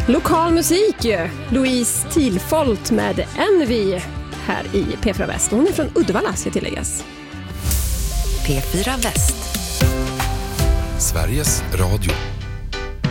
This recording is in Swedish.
Lokal musik, Louise Tilfolt med Envy här i P4 Väst. Hon är från Uddevalla, ska tilläggas. P4 Väst. Sveriges Radio.